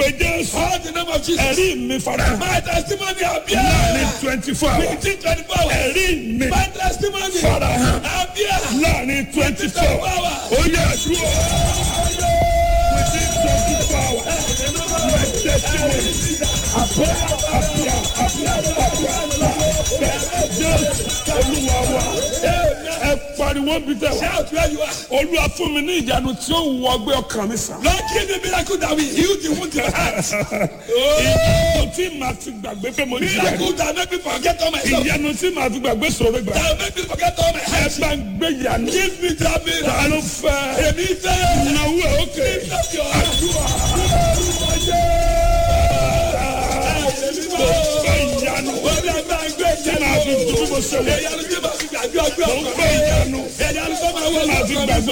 Pé Jésù. Call the name of Jesus. Ẹ̀rí mi fara. My testimony appear. Láàrin 24 hours. Within 24 hours. Ẹ̀rí mi My testimony fara. appear. Láàrin 24 hours. Ó yẹ àdúrà. Within 24 hours. My testimony. Jésù Olúwa wa. Ẹ pariwo bí tẹ wá. Shout where you are. Olúwa fún mi ní ìyanu tí ó wọ ọgbẹ́ ọkàn mi sàn. Lord, give me miracle that will heal the wound in my heart. Ìyanu tí màá fi gbàgbé pé mo jí yẹn. Miracle that make me forget all my stuff. Ìyanu tí màá fi gbàgbé sọ̀rọ̀ gbà. That will make me forget all my Ẹ heart. bá ń gbé ìyanu. Give me that miracle. Ta ló fẹ́? Èmi fẹ́. Ìnáwó ẹ̀ ókè. Lift up your hands. Àdúrà. Ìyanu. Wọ́n bí a gbà ń gbé Tí màá fi dùn bí mo ṣe wọ̀. ìyanu tí màá fi gbàgbé ọgbẹ́ Mo ń ọkàn. gbé ìyanu. Ìyanu tó máa wọlé Màá fi ọkàn mi. gbàgbé